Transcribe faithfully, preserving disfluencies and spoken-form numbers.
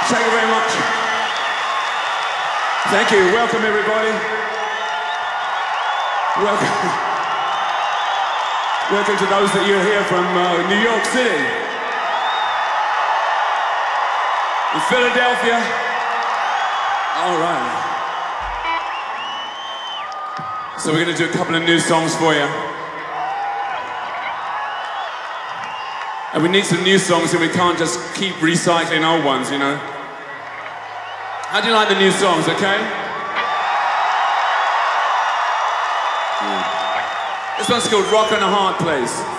Thank you very much. Thank you. Welcome, everybody. Welcome. Welcome to those that you're here from uh, New York City, and Philadelphia. All right. So we're going to do a couple of new songs for you. And we need some new songs, and we can't just keep recycling old ones, you know? How do you like the new songs, okay? Mm. This one's called Rock on a Hard Place.